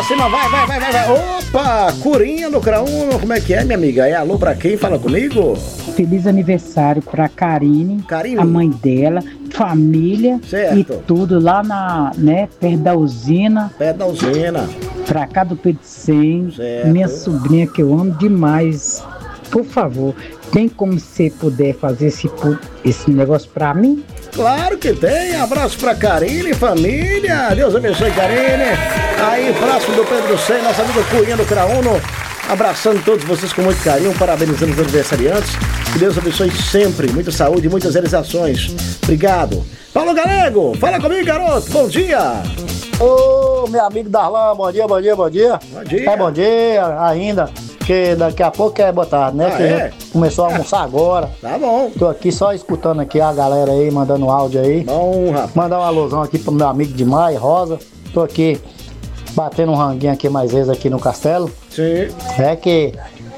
pra cima, vai. Opa, Curinha no Crauno, como é que é, minha amiga? É alô pra quem? Fala comigo. Feliz aniversário pra Karine, a mãe dela, família, certo. E tudo lá perto da usina. Pra cá do Pedro 100, minha sobrinha que eu amo demais. Por favor, tem como você puder fazer esse negócio pra mim? Claro que tem, abraço pra Karine, família, Deus abençoe Karine. Aí, próximo do Pedro 100, nosso amigo Curinha do Crauno, abraçando todos vocês com muito carinho, parabenizando os aniversariantes. Que Deus abençoe sempre, muita saúde e muitas realizações. Obrigado. Paulo Galego, fala comigo, garoto, bom dia. Ô, meu amigo Darlan, bom dia. Bom dia. É bom dia ainda, porque daqui a pouco é botar, né? Que a gente começou a almoçar agora. Tá bom. Tô aqui só escutando aqui a galera aí, mandando áudio aí. Bom, rapaz. Mandar um alusão aqui pro meu amigo Demai, Rosa. Tô aqui batendo um ranguinho aqui mais vezes aqui no castelo. Sim. É que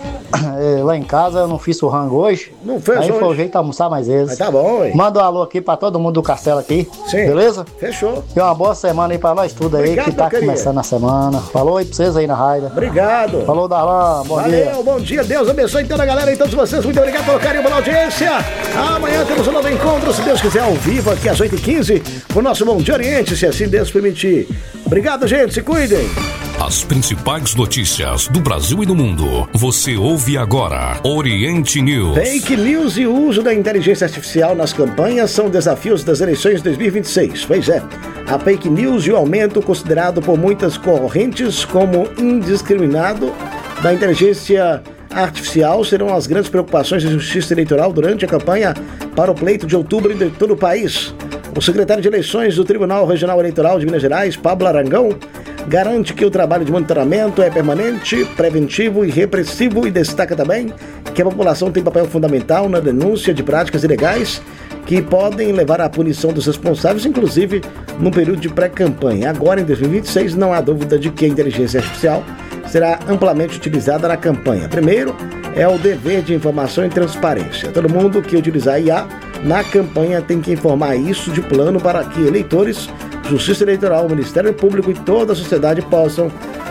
lá em casa eu não fiz o rango hoje. Não fez aí hoje? Foi o jeito de almoçar mais vezes. Mas tá bom, hein? Manda um alô aqui pra todo mundo do castelo aqui. Sim. Beleza? Fechou. E uma boa semana aí pra nós tudo aí. Obrigado, que tá começando a semana. Falou aí pra vocês aí na raida. Obrigado. Falou, Darlan, bom dia. Valeu, bom dia, Deus abençoe toda a galera e todos vocês. Muito obrigado pelo carinho, pela audiência. Amanhã temos um novo encontro, se Deus quiser, ao vivo aqui às 8h15, com o nosso Bom Dia Oriente, se assim Deus permitir. Obrigado, gente, se cuidem. As principais notícias do Brasil e do mundo. Você ouve agora Oriente News. Fake news e o uso da inteligência artificial nas campanhas são desafios das eleições de 2026. Pois é, a fake news e o aumento considerado por muitas correntes como indiscriminado da inteligência artificial serão as grandes preocupações da justiça eleitoral durante a campanha para o pleito de outubro em todo o país. O secretário de Eleições do Tribunal Regional Eleitoral de Minas Gerais, Pablo Aragão, garante que o trabalho de monitoramento é permanente, preventivo e repressivo e destaca também que a população tem papel fundamental na denúncia de práticas ilegais que podem levar à punição dos responsáveis, inclusive no período de pré-campanha. Agora, em 2026, não há dúvida de que a inteligência artificial será amplamente utilizada na campanha. Primeiro, é o dever de informação e transparência. Todo mundo que utilizar IA na campanha tem que informar isso de plano para que eleitores, Justiça Eleitoral, Ministério Público e toda a sociedade possam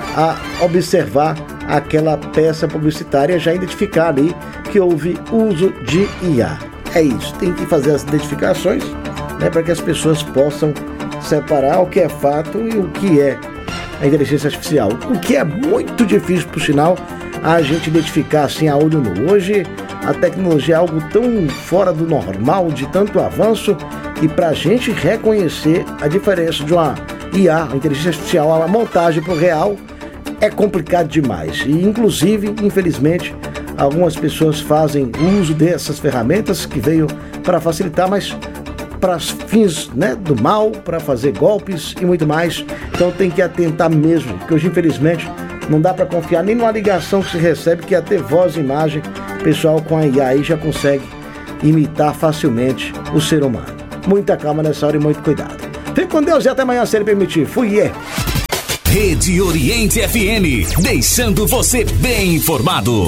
observar aquela peça publicitária, já identificar ali que houve uso de IA. É isso, tem que fazer as identificações, né, para que as pessoas possam separar o que é fato e o que é a inteligência artificial. O que é muito difícil, por sinal, a gente identificar assim a olho nu. Hoje a tecnologia é algo tão fora do normal, de tanto avanço, que para a gente reconhecer a diferença de uma IA, a inteligência artificial, a montagem para o real, é complicado demais. E inclusive, infelizmente, algumas pessoas fazem uso dessas ferramentas que veio para facilitar, mas para fins, né, do mal, para fazer golpes e muito mais. Então tem que atentar mesmo, porque hoje, infelizmente, não dá para confiar nem numa ligação que se recebe, que até voz e imagem, o pessoal com a IA aí já consegue imitar facilmente o ser humano. Muita calma nessa hora e muito cuidado. Fique com Deus e até amanhã, se ele permitir. Fui. Rede Oriente FM, deixando você bem informado.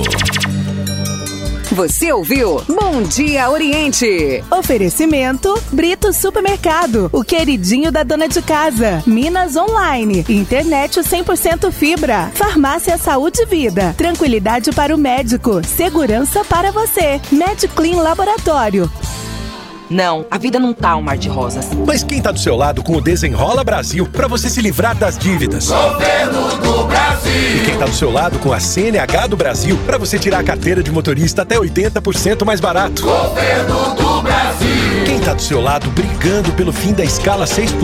Você ouviu Bom Dia Oriente. Oferecimento Brito Supermercado, o queridinho da dona de casa. Minas Online, internet 100% fibra. Farmácia Saúde e Vida, tranquilidade para o médico, segurança para você. MedClean Laboratório. Não, a vida não tá um mar de rosas. Mas quem tá do seu lado com o Desenrola Brasil pra você se livrar das dívidas? Governo do Brasil! E quem tá do seu lado com a CNH do Brasil pra você tirar a carteira de motorista até 80% mais barato? Governo do Brasil! Quem tá do seu lado brigando pelo fim da escala 6 por